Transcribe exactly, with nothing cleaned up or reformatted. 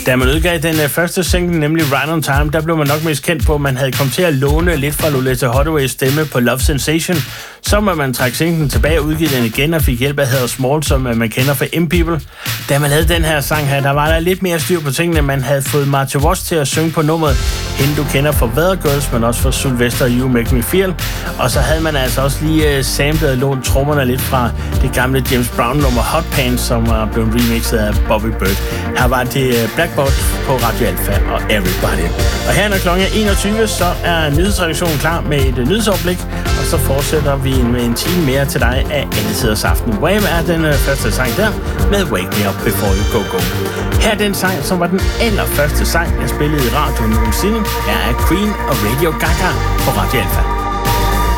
Da man udgav den uh, første single, nemlig Right on Time, der blev man nok mest kendt på, at man havde kommet til at låne lidt fra Lolita Hothaways stemme på Love Sensation. Så må man trække singlen tilbage og udgive den igen og fik hjælp af Heather Small, som uh, man kender fra M-People. Da man lavede den her sang her, der var der lidt mere styr på tingene. Man havde fået Martha Wash til at synge på nummeret, hende du kender fra Weather Girls, men også fra Sylvester You Make Me Feel. Og så havde man altså også lige uh, samlet og lånt trommerne lidt fra det gamle James Brown nummer Hot Pants, som var blevet remixet af Bobby Bird. Her var det Blackboard på Radio Alpha og Everybody. Og her når klokken er enogtyve, så er nyhedsredaktionen klar med et nyhedsoverblik, og så fortsætter vi med en time mere til dig af Alletiders Aften. Wham er den første sang der med Wake Me Up Before You Go Go. Her er den sang, som var den allerførste sang, jeg spillede i radioen nogensinde. Her er Queen og Radio Gaga på Radio Alpha.